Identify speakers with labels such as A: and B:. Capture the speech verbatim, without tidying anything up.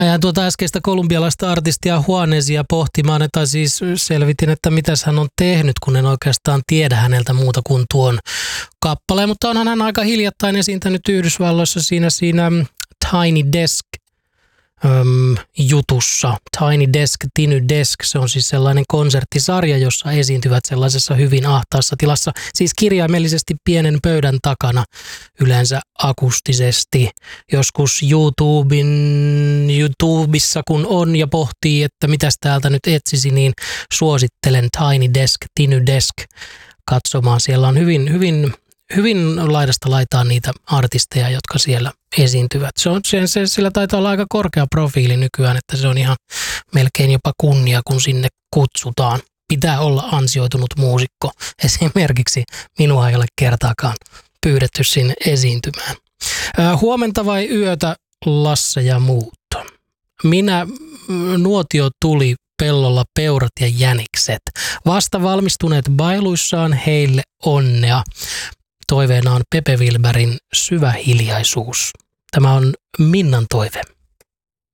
A: Ja tuota äskeistä kolumbialaista artistia Juanesia pohtimaan, että siis selvitin, että mitä hän on tehnyt, kun en oikeastaan tiedä häneltä muuta kuin tuon kappaleen. Mutta onhan hän aika hiljattain esiintynyt Yhdysvalloissa siinä, siinä Tiny Desk Öm, jutussa. Tiny Desk, Tiny Desk, se on siis sellainen konserttisarja, jossa esiintyvät sellaisessa hyvin ahtaassa tilassa, siis kirjaimellisesti pienen pöydän takana, yleensä akustisesti. Joskus YouTuben, YouTubessa kun on ja pohtii, että mitäs täältä nyt etsisi, niin suosittelen Tiny Desk, Tiny Desk katsomaan. Siellä on hyvin, hyvin Hyvin laidasta laitaan niitä artisteja, jotka siellä esiintyvät. Se on, se, se, sillä taitaa olla aika korkea profiili nykyään, että se on ihan melkein jopa kunnia, kun sinne kutsutaan. Pitää olla ansioitunut muusikko. Esimerkiksi minua ei ole kertaakaan pyydetty sinne esiintymään. Huomenta vai yötä, Lasse ja muut? Minä, nuotio tuli, pellolla peurat ja jänikset. Vasta valmistuneet bailuissaan, heille onnea. Toiveena on Pepe Wilbergin Syvä hiljaisuus. Tämä on Minnan toive.